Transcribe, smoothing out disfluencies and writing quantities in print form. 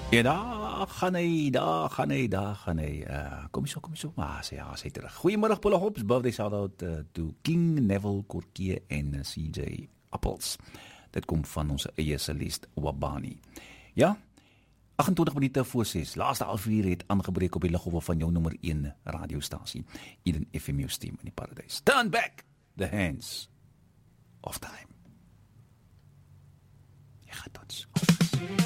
Ja, daar gaan hy. Kom eens op, maar sy terug. Goeiemiddag, Pulle Hops, birthday shout-out to King Neville Korkie en CJ Appels. Dit kom van ons eie Celeste Wabani. Ja, 28 minute voor 6, laaste halfuur het aangebreek op die liggolwe van jou nommer 1 radiostasie, Eden FM, jou stem in die paradijs. Turn back the hands of time. Jy gaat tot